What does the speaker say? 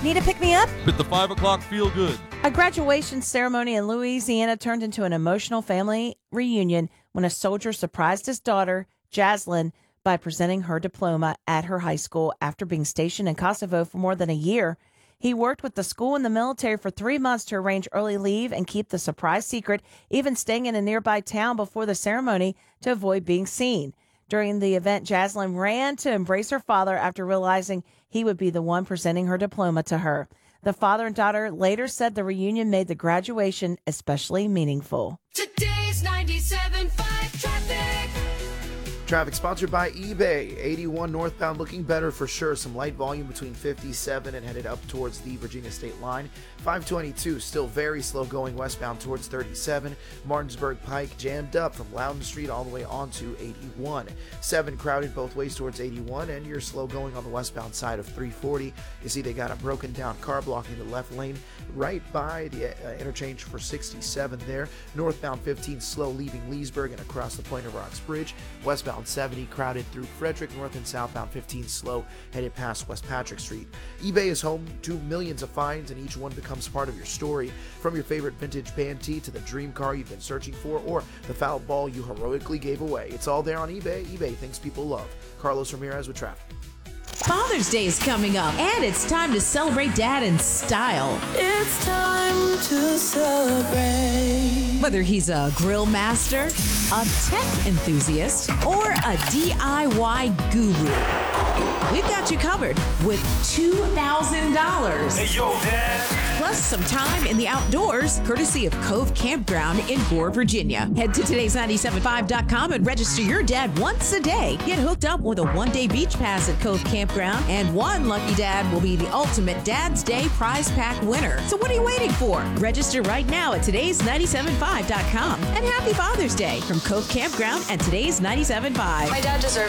Need to pick me up? With the 5 o'clock feel good. A graduation ceremony in Louisiana turned into an emotional family reunion when a soldier surprised his daughter, Jaslyn, by presenting her diploma at her high school after being stationed in Kosovo for more than a year. He worked with the school and the military for 3 months to arrange early leave and keep the surprise secret, even staying in a nearby town before the ceremony to avoid being seen. During the event, Jaslyn ran to embrace her father after realizing he would be the one presenting her diploma to her. The father and daughter later said the reunion made the graduation especially meaningful. Today's 97.5 traffic. Traffic sponsored by eBay. 81 northbound looking better for sure. Some light volume between 57 and headed up towards the Virginia state line. 522 still very slow going westbound towards 37. Martinsburg Pike jammed up from Loudon Street all the way onto 81. 7 crowded both ways towards 81, and you're slow going on the westbound side of 340. You see they got a broken down car blocking the left lane right by the interchange for 67 there. Northbound 15 slow leaving Leesburg and across the Pointer Rocks Bridge. Westbound 70 crowded through Frederick. North and southbound 15 slow headed past West Patrick Street. eBay is home to millions of finds, and each one becomes part of your story. From your favorite vintage band tee to the dream car you've been searching for, or the foul ball you heroically gave away. It's all there on eBay. eBay, things people love. Carlos Ramirez with traffic. Father's Day is coming up, and it's time to celebrate Dad in style. It's time to celebrate. Whether he's a grill master, a tech enthusiast, or a DIY guru, we've got you covered with $2,000. Hey, yo, Dad. Plus some time in the outdoors, courtesy of Cove Campground in Gore, Virginia. Head to today's975.com and register your dad once a day. Get hooked up with a one-day beach pass at Cove Campground, and one lucky dad will be the ultimate Dad's Day prize pack winner. So what are you waiting for? Register right now at today's975.com. And happy Father's Day from Cove Campground and Today's 97.5. My dad deserves